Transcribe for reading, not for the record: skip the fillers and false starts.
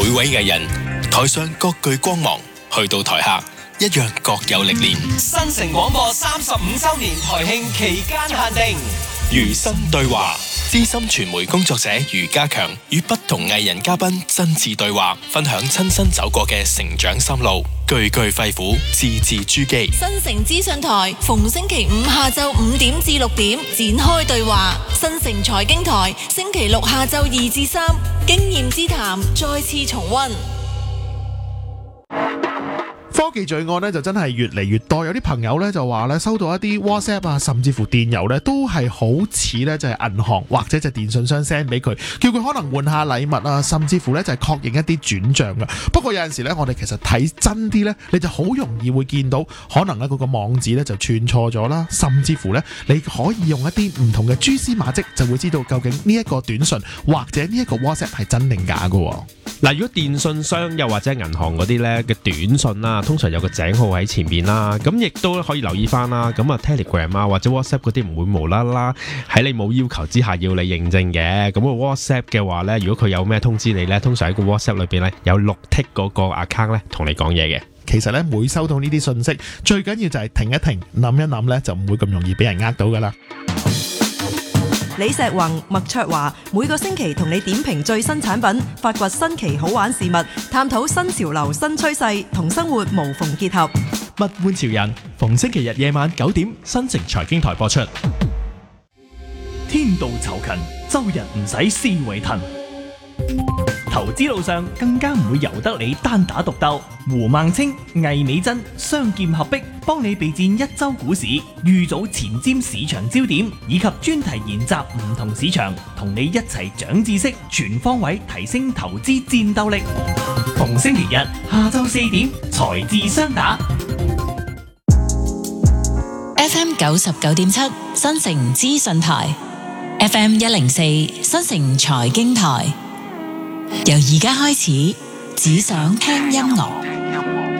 每位藝人台上各具光芒，去到台下一樣各有歷練。 新城廣播35周年台慶期間限定， 餘生對話，資深傳媒工作者余家強與不同藝人嘉賓真摯對話，分享親身走過嘅成長心路，句句肺腑，字字珠璣。 新城資訊台逢星期五下晝5點至6點展開對話，新城財經台星期六下晝2至3經驗之談再次重溫。 科技罪案咧就真係越嚟越多，有啲朋友咧就話咧收到一啲 WhatsApp 啊，甚至乎電郵咧都係好似咧就係銀行或者就電信商 send 俾佢，叫佢可能換下禮物啊，甚至乎咧就係確認一啲轉賬噶。不過有陣時咧，我哋其實睇真啲咧，你就好容易會見到可能咧嗰個網址咧就串錯咗啦，甚至乎咧你可以用一啲唔同嘅蛛絲馬跡，就會知道究竟呢一個短信或者呢一個 WhatsApp 係真定假噶。 嗱，如果電信商又或者銀行嗰啲咧嘅短信啦，通常有個井號喺前面啦，咁亦都可以留意翻啦。咁啊 Telegram 啊或者 WhatsApp 嗰啲唔會無啦啦喺你冇要求之下要你認證嘅。咁個 WhatsApp 嘅話咧，如果佢有咩通知你咧，通常喺個 WhatsApp 裏邊咧有綠剔嗰個 account 咧同你講嘢嘅。 其實咧每收到呢啲信息，最緊要就係停一停，諗一諗咧，就唔會咁容易俾人呃到噶啦。 李石宏、麥卓華每個星期同你點評最新產品，發掘新奇好玩事物，探討新潮流新趨勢，同生活無縫結合。 物玩潮人逢星期日夜晚9點，新城財經台播出。天道酬勤，周日唔使思維騰。投資路上更加唔會由得你單打獨鬥。胡孟青、魏美珍雙劍合璧，幫你備戰一周股市，預早前瞻市場焦點，以及專題研習唔同市場，同你一齊長知識，全方位提升投資戰鬥力。逢星期日下晝4點，財智雙打。 FM 99.7新城資訊台 ，FM 104新城財經台。由而家開始，只想聽音樂。